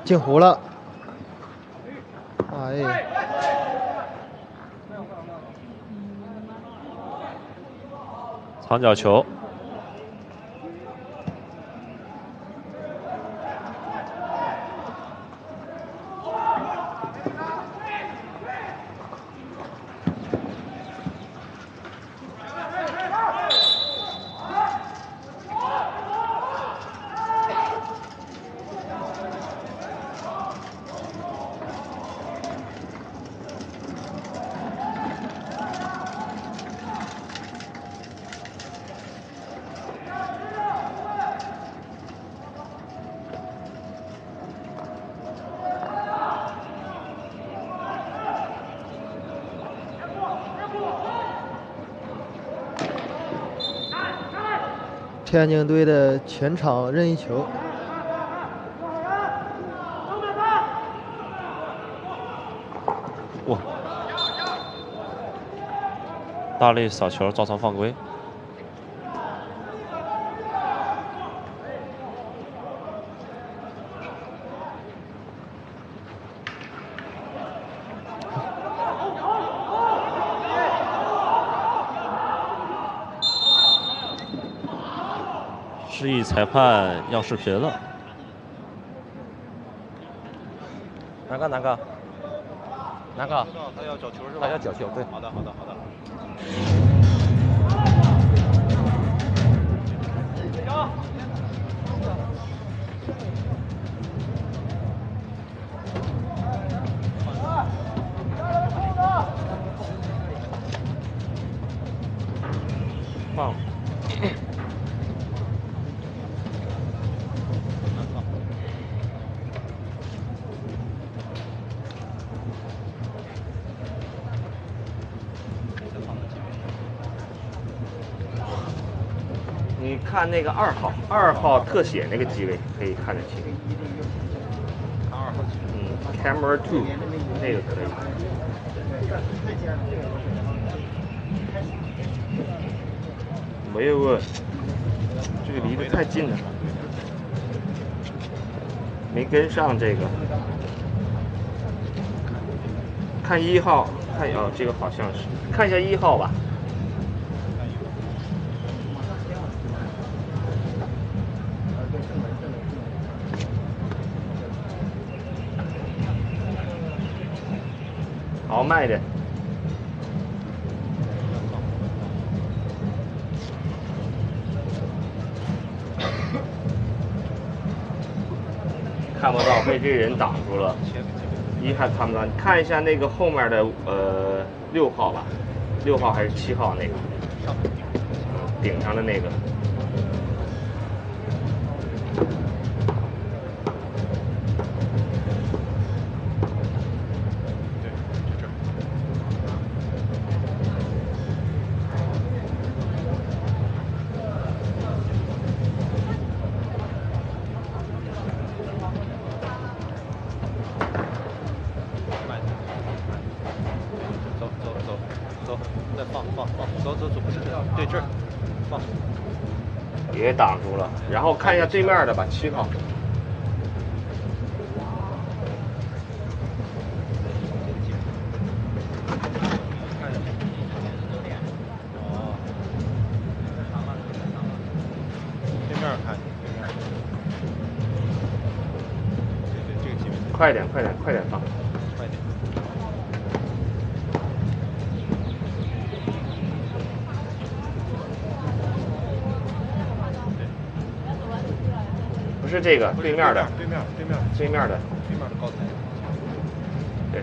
进弧了。哎， 长角球。 天津队的全场任意球。 哇！大力扫球造成犯规。示意裁判要视频了。 哪个？哪个？ 他要角球是吧？ 他要角球，对。 好的。 放。 你看那个2号特写那个机位可以看得清。 看2号机位。 Camera 2那个可以。没有啊，这个离得太近了，没跟上这个。看1号，这个好像是，看一下1号吧。好，慢一点。看不到，被这人挡住了。1还看不到，你看一下那个后面的6号吧，6号还是7号那个，顶上的那个。 走，再放，走，不是这样，对这儿，放。 也挡住了，然后看一下对面的吧，7号。 哦。对面看，对，这个机位。 快点放。 快点。 不是这个，对面的。 对面的高台。 对。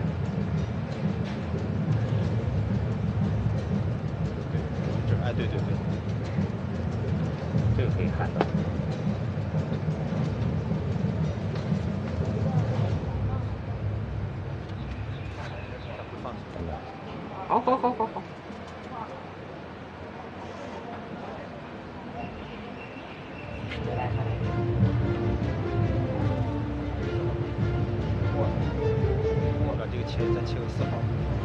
这，哎，对， 这个可以看到。好。 我把这个切，再切个4号。